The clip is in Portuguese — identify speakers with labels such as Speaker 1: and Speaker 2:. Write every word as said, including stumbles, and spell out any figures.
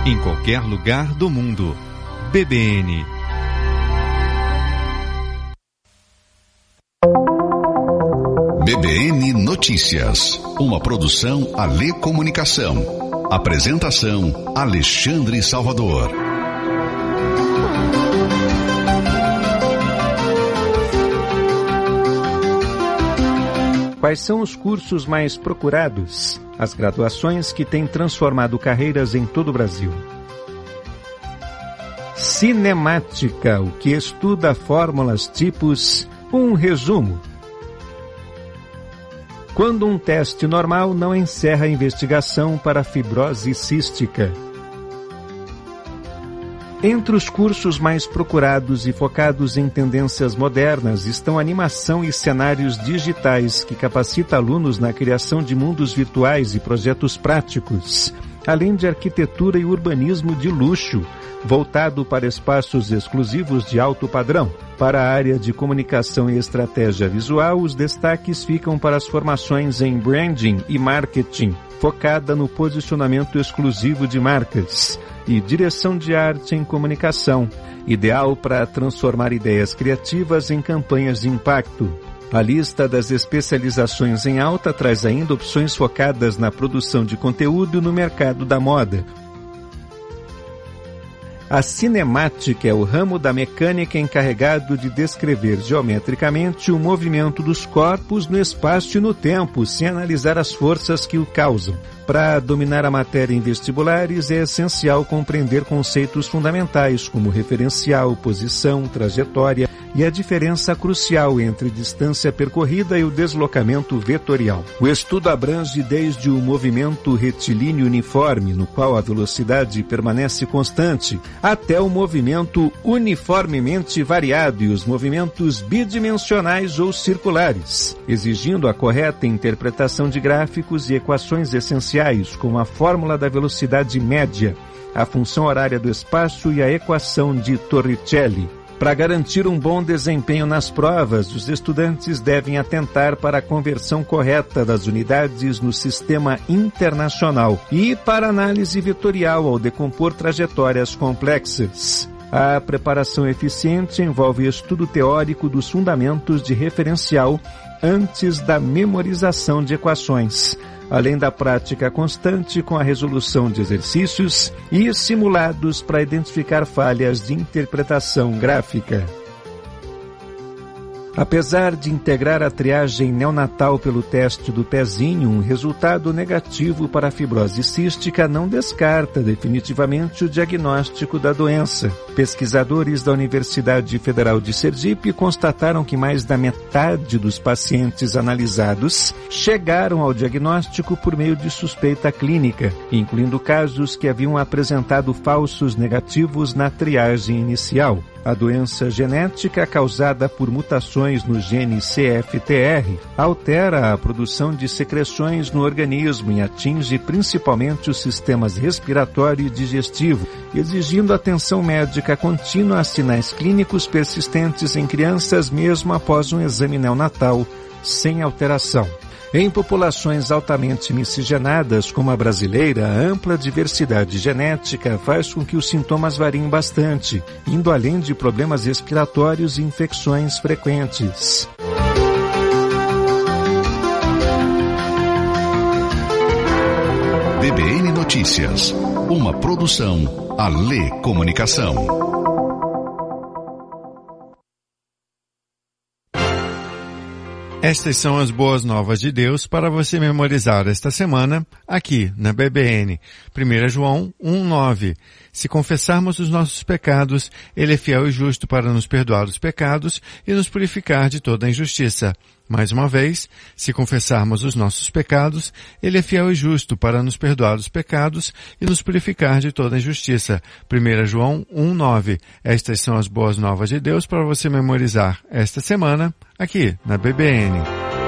Speaker 1: em qualquer lugar do mundo. B B N.
Speaker 2: B B N Notícias, uma produção Alê Comunicação. Apresentação Alexandre Salvador.
Speaker 3: Quais são os cursos mais procurados? As graduações que têm transformado carreiras em todo o Brasil. Cinemática, o que estuda fórmulas, tipos, um resumo. Quando um teste normal não encerra a investigação para fibrose cística. Entre os cursos mais procurados e focados em tendências modernas estão animação e cenários digitais, que capacita alunos na criação de mundos virtuais e projetos práticos, além de arquitetura e urbanismo de luxo, voltado para espaços exclusivos de alto padrão. Para a área de comunicação e estratégia visual, os destaques ficam para as formações em branding e marketing, focada no posicionamento exclusivo de marcas, e direção de arte em comunicação, ideal para transformar ideias criativas em campanhas de impacto. A lista das especializações em alta traz ainda opções focadas na produção de conteúdo no mercado da moda. A cinemática é o ramo da mecânica encarregado de descrever geometricamente o movimento dos corpos no espaço e no tempo, sem analisar as forças que o causam. Para dominar a matéria em vestibulares, é essencial compreender conceitos fundamentais como referencial, posição, trajetória e a diferença crucial entre distância percorrida e o deslocamento vetorial. O estudo abrange desde o movimento retilíneo uniforme, no qual a velocidade permanece constante, até o movimento uniformemente variado e os movimentos bidimensionais ou circulares, exigindo a correta interpretação de gráficos e equações essenciais, como a fórmula da velocidade média, a função horária do espaço e a equação de Torricelli. Para garantir um bom desempenho nas provas, os estudantes devem atentar para a conversão correta das unidades no sistema internacional e para análise vetorial ao decompor trajetórias complexas. A preparação eficiente envolve estudo teórico dos fundamentos de referencial antes da memorização de equações, além da prática constante com a resolução de exercícios e simulados para identificar falhas de interpretação gráfica. Apesar de integrar a triagem neonatal pelo teste do pezinho, um resultado negativo para a fibrose cística não descarta definitivamente o diagnóstico da doença. Pesquisadores da Universidade Federal de Sergipe constataram que mais da metade dos pacientes analisados chegaram ao diagnóstico por meio de suspeita clínica, incluindo casos que haviam apresentado falsos negativos na triagem inicial. A doença genética causada por mutações no gene C F T R altera a produção de secreções no organismo e atinge principalmente os sistemas respiratório e digestivo, exigindo atenção médica contínua a sinais clínicos persistentes em crianças mesmo após um exame neonatal sem alteração. Em populações altamente miscigenadas como a brasileira, a ampla diversidade genética faz com que os sintomas variem bastante, indo além de problemas respiratórios e infecções frequentes.
Speaker 2: B B N Notícias, uma produção Alê Comunicação.
Speaker 1: Estas são as boas novas de Deus para você memorizar esta semana aqui na B B N. primeiro João um, nove. Se confessarmos os nossos pecados, Ele é fiel e justo para nos perdoar os pecados e nos purificar de toda a injustiça. Mais uma vez, se confessarmos os nossos pecados, Ele é fiel e justo para nos perdoar os pecados e nos purificar de toda a injustiça. primeiro João um, nove. Estas são as boas novas de Deus para você memorizar esta semana aqui na B B N.